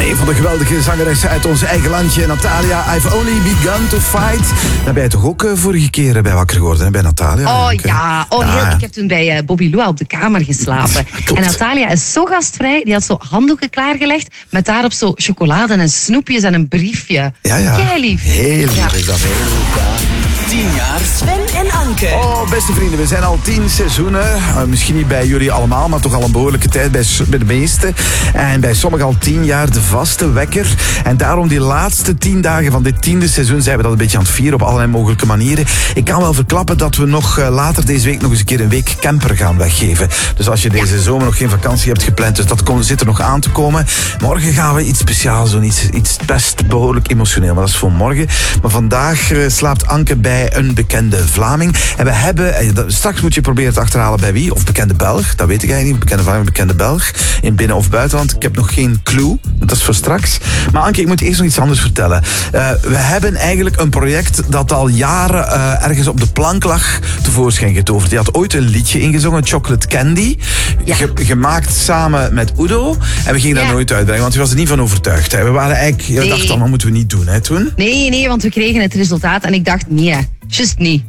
Een van de geweldige zangeressen uit ons eigen landje, Natalia. I've only begun to fight. Daar ben je toch ook vorige keer bij wakker geworden, hè? Bij Natalia? Ik heb toen bij Bobby Lua op de kamer geslapen. Klopt. En Natalia is zo gastvrij, die had zo handdoeken klaargelegd met daarop zo chocolade en snoepjes en een briefje. Ja. Kei lief. Heel lief is dat, heel lief. 10 jaar Sven en Anke. Oh, beste vrienden, we zijn al 10 seizoenen. Misschien niet bij jullie allemaal, maar toch al een behoorlijke tijd bij de meesten. En bij sommigen al 10 jaar de vaste wekker. En daarom die laatste 10 dagen van dit 10e seizoen zijn we dat een beetje aan het vieren op allerlei mogelijke manieren. Ik kan wel verklappen dat we nog later deze week nog eens een keer een week camper gaan weggeven. Dus als je deze zomer nog geen vakantie hebt gepland, dus dat zit er nog aan te komen. Morgen gaan we iets speciaals doen, iets best behoorlijk emotioneel. Maar dat is voor morgen. Maar vandaag slaapt Anke bij een bekende Vlaming. En we hebben, straks moet je proberen te achterhalen bij wie, of bekende Belg, dat weet ik eigenlijk niet, bekende Vlaming, bekende Belg, in binnen- of buitenland. Ik heb nog geen clue, dat is voor straks. Maar Anke, ik moet eerst nog iets anders vertellen. We hebben eigenlijk een project dat al jaren ergens op de plank lag tevoorschijn getoverd. Die had ooit een liedje ingezongen, Chocolate Candy, gemaakt samen met Udo. En we gingen dat nooit uitbrengen, want je was er niet van overtuigd. Hè. We waren eigenlijk, je dacht dan, dat moeten we niet doen, hè, toen? Nee, want we kregen het resultaat en ik dacht, nee. Just niet.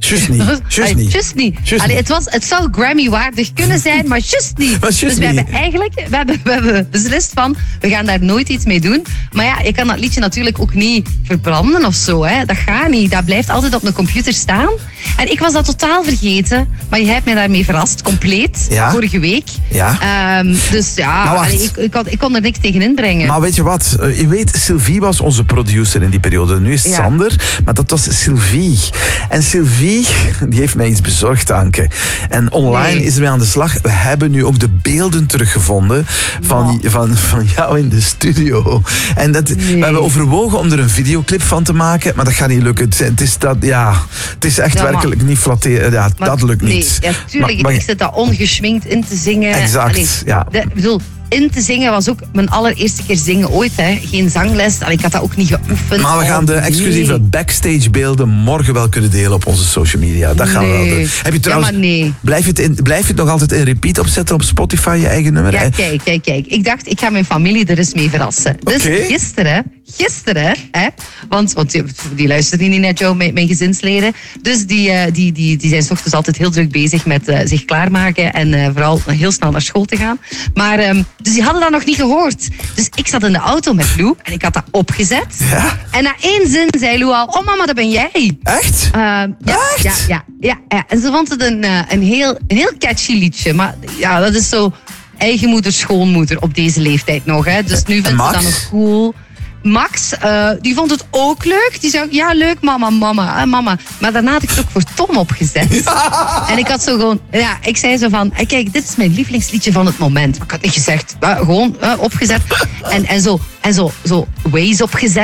Het zou Grammy-waardig kunnen zijn, maar just niet. We hebben beslist van, we gaan daar nooit iets mee doen. Maar ja, je kan dat liedje natuurlijk ook niet verbranden of zo. Hè. Dat gaat niet. Dat blijft altijd op een computer staan. En ik was dat totaal vergeten. Maar jij hebt mij daarmee verrast, compleet, vorige week. Ja. Dus ja, ik kon er niks tegen inbrengen. Maar weet je wat? Je weet, Sylvie was onze producer in die periode. Nu is het Sander, maar dat was Sylvie. En Sylvie, die heeft mij iets bezorgd, Anke. En online is er mee aan de slag. We hebben nu ook de beelden teruggevonden van jou in de studio. En we hebben overwogen om er een videoclip van te maken, maar dat gaat niet lukken. Het is echt werkelijk niet flatteren. Ja, dat lukt niet. Ja, tuurlijk. Ik zit daar ongeschminkt in te zingen. Exact, ik bedoel, in te zingen was ook mijn allereerste keer zingen ooit. Hè. Geen zangles. Ik had dat ook niet geoefend. Maar we gaan de exclusieve backstage beelden morgen wel kunnen delen op onze social media. Dat gaan we wel doen. Heb je trouwens, blijf je het nog altijd in repeat opzetten op Spotify, je eigen nummer? Ja, kijk. Ik dacht, ik ga mijn familie er eens mee verrassen. Dus gisteren, hè, want die luisteren niet naar jou, mijn gezinsleden. Dus die zijn 's ochtends altijd heel druk bezig met zich klaarmaken en vooral heel snel naar school te gaan. Maar dus die hadden dat nog niet gehoord. Dus ik zat in de auto met Lou en ik had dat opgezet. Ja? En na 1 zin zei Lou al, oh mama, dat ben jij. Echt? Echt? Ja. En ze vond het een heel catchy liedje. Maar ja, dat is zo eigen moeder, schoonmoeder op deze leeftijd nog. Hè. Dus nu vindt ze dat nog cool. Max, die vond het ook leuk. Die zei ook, ja, leuk, mama. Maar daarna had ik het ook voor Tom opgezet. Ja. En ik had zo gewoon, ik zei zo van, kijk, dit is mijn lievelingsliedje van het moment. Maar ik had niet gezegd, gewoon opgezet. En zo Waze opgezet.